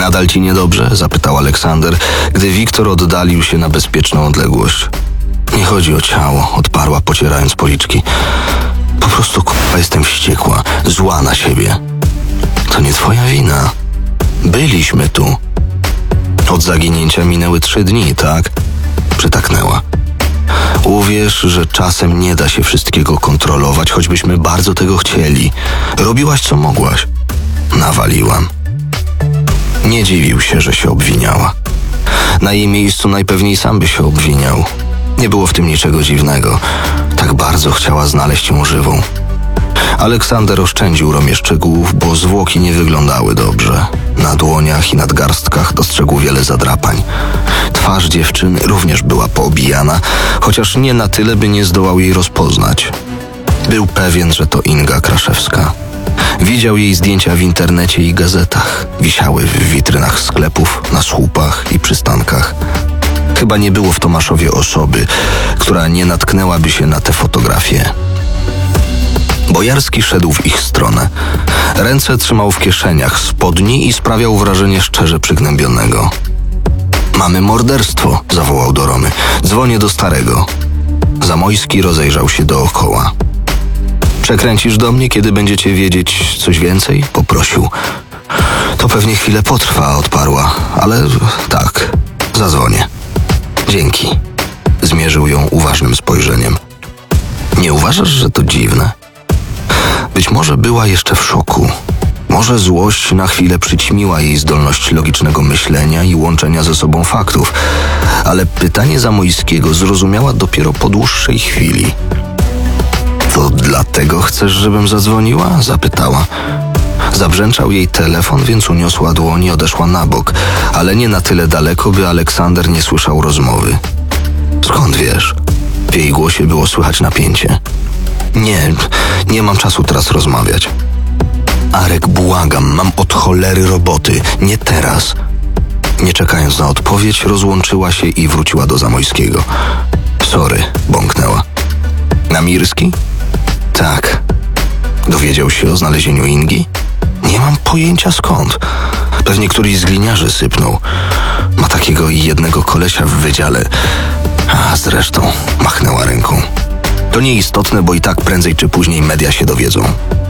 Nadal ci niedobrze? Zapytał Aleksander, gdy Wiktor oddalił się na bezpieczną odległość. Nie chodzi o ciało, odparła, pocierając policzki. Po prostu jestem wściekła, zła na siebie. To nie twoja wina. Byliśmy tu. Od zaginięcia minęły 3 dni, tak? Przytaknęła. Uwierz, że czasem nie da się wszystkiego kontrolować, choćbyśmy bardzo tego chcieli. Robiłaś, co mogłaś. Nawaliłam. Nie dziwił się, że się obwiniała. Na jej miejscu najpewniej sam by się obwiniał. Nie było w tym niczego dziwnego. Tak bardzo chciała znaleźć ją żywą. Aleksander oszczędził Romie szczegółów, bo zwłoki nie wyglądały dobrze. Na dłoniach i nadgarstkach dostrzegł wiele zadrapań. Twarz dziewczyny również była poobijana, chociaż nie na tyle, by nie zdołał jej rozpoznać. Był pewien, że to Inga Kraszewska. Widział jej zdjęcia w internecie i gazetach. Wisiały w witrynach sklepów, na słupach i przystankach. Chyba nie było w Tomaszowie osoby, która nie natknęłaby się na te fotografie. Bojarski szedł w ich stronę. Ręce trzymał w kieszeniach spodni i sprawiał wrażenie szczerze przygnębionego. Mamy morderstwo, zawołał do Romy. Dzwonię do starego. Zamojski rozejrzał się dookoła. Przekręcisz do mnie, kiedy będziecie wiedzieć coś więcej? Poprosił. To pewnie chwilę potrwa, odparła, ale tak, zadzwonię. Dzięki. Zmierzył ją uważnym spojrzeniem. Nie uważasz, że to dziwne? Być może była jeszcze w szoku. Może złość na chwilę przyćmiła jej zdolność logicznego myślenia i łączenia ze sobą faktów, ale pytanie Zamojskiego zrozumiała dopiero po dłuższej chwili. To dlatego chcesz, żebym zadzwoniła? Zapytała. Zabrzęczał jej telefon, więc uniosła dłoń i odeszła na bok, ale nie na tyle daleko, by Aleksander nie słyszał rozmowy. Skąd wiesz? W jej głosie było słychać napięcie. Nie mam czasu teraz rozmawiać. Arek, błagam, mam od cholery roboty, nie teraz. Nie czekając na odpowiedź, rozłączyła się i wróciła do Zamojskiego. Sorry, bąknęła. Na Mirski? Tak. Dowiedział się o znalezieniu Ingi? Nie mam pojęcia skąd. Pewnie któryś z gliniarzy sypnął. Ma takiego jednego kolesia w wydziale. A zresztą, machnęła ręką. To nieistotne, bo i tak prędzej czy później media się dowiedzą.